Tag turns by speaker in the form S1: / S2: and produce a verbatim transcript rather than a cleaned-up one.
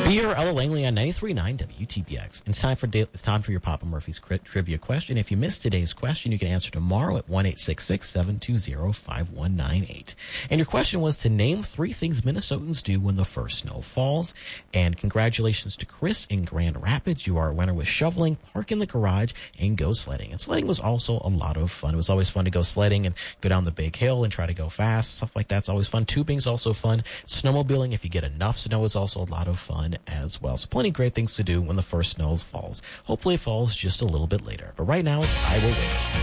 S1: Beer, Ella Langley on ninety-three point nine W T B X. It's time for da- it's time for your Papa Murphy's crit- trivia question. If you missed today's question, you can answer tomorrow at one eight six six, seven two zero, five one nine eight. And your question was to name three things Minnesotans do when the first snow falls. And congratulations to Chris in Grand Rapids. You are a winner with shoveling, park in the garage, and go sledding. And sledding was also a lot of fun. It was always fun to go sledding and go down the big hill and try to go fast. Stuff like that's always fun. Tubing's also fun. Snowmobiling, if you get enough snow, is also a lot of fun as well. So plenty of great things to do when the first snow falls. Hopefully it falls just a little bit later. But right now it's I Will Wait.